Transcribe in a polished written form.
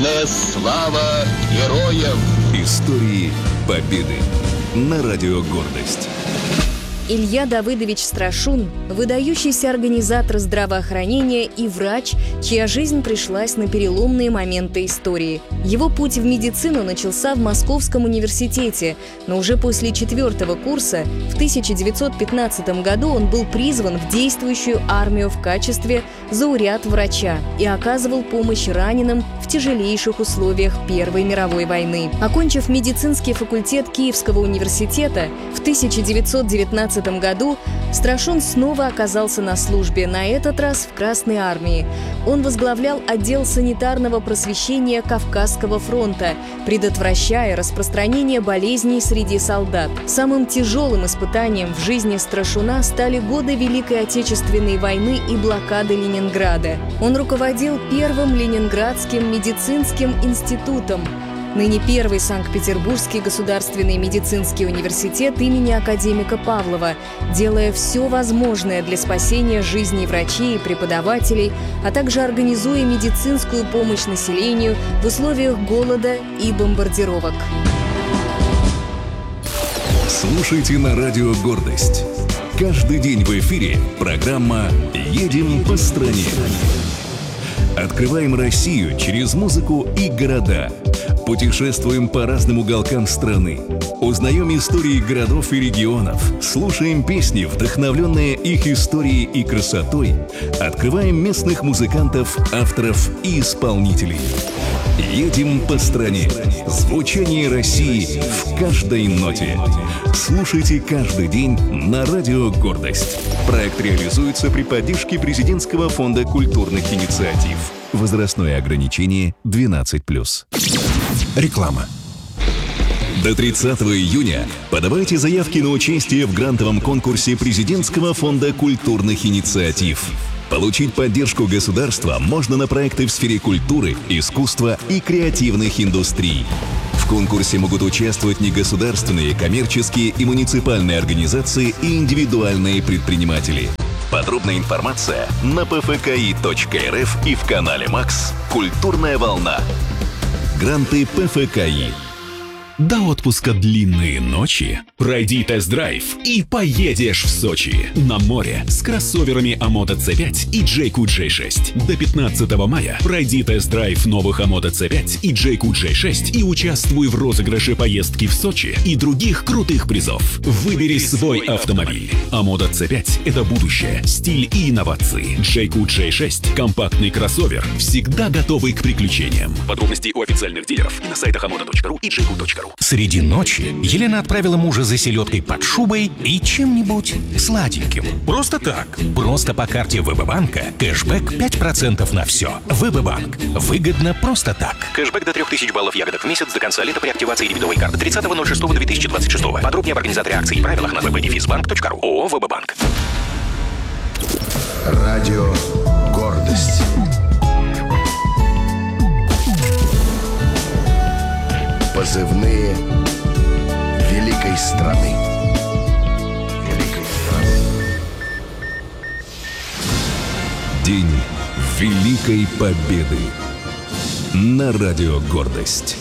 Слава героям! Истории Победы на Радио Гордость. Илья Давыдович Страшун – выдающийся организатор здравоохранения и врач, чья жизнь пришлась на переломные моменты истории. Его путь в медицину начался в Московском университете, но уже после 4-го курса в 1915 году он был призван в действующую армию в качестве зауряд-врача и оказывал помощь раненым в тяжелейших условиях Первой мировой войны. Окончив медицинский факультет Киевского университета, в 1919 году Страшун снова оказался на службе, на этот раз в Красной армии. Он возглавлял отдел санитарного просвещения Кавказского фронта, предотвращая распространение болезней среди солдат. Самым тяжелым испытанием в жизни Страшуна стали годы Великой Отечественной войны и блокады Ленинграда. Он руководил Первым Ленинградским медицинским институтом, ныне Первый Санкт-Петербургский государственный медицинский университет имени академика Павлова, делая все возможное для спасения жизней врачей и преподавателей, а также организуя медицинскую помощь населению в условиях голода и бомбардировок. Слушайте на Радио Гордость. Каждый день в эфире программа «Едем по стране». Открываем Россию через музыку и города. Путешествуем по разным уголкам страны. Узнаем истории городов и регионов. Слушаем песни, вдохновленные их историей и красотой. Открываем местных музыкантов, авторов и исполнителей. Едем по стране. Звучание России в каждой ноте. Слушайте каждый день на Радио Гордость. Проект реализуется при поддержке Президентского фонда культурных инициатив. Возрастное ограничение 12+. Реклама. До 30 июня подавайте заявки на участие в грантовом конкурсе Президентского фонда культурных инициатив. Получить поддержку государства можно на проекты в сфере культуры, искусства и креативных индустрий. В конкурсе могут участвовать негосударственные, коммерческие и муниципальные организации и индивидуальные предприниматели. Подробная информация на pfki.rf и в канале МАКС «Культурная волна». Гранты ПФКИ. До отпуска длинные ночи. Пройди тест-драйв и поедешь в Сочи. На море с кроссоверами Amoda C5 и Jayco J6. До 15 мая пройди тест-драйв новых Amoda C5 и Jayco J6 и участвуй в розыгрыше поездки в Сочи и других крутых призов. Выбери свой автомобиль. Amoda C5 – это будущее, стиль и инновации. Jayco J6 – компактный кроссовер, всегда готовый к приключениям. Подробности у официальных дилеров и на сайтах amoda.ru и jayco.ru. Среди ночи Елена отправила мужа за селедкой под шубой и чем-нибудь сладеньким. Просто так. Просто по карте ВБ-банка кэшбэк 5% на все. ВБ-банк. Выгодно просто так. Кэшбэк до 3000 баллов ягодок в месяц до конца лета при активации дебетовой карты 30.06.2026. Подробнее об организаторе акций и правилах на www.defisbank.ru. ООО «ВБ-банк». Радио «Гордость». Позывные великой страны. День Великой Победы на Радио Гордость.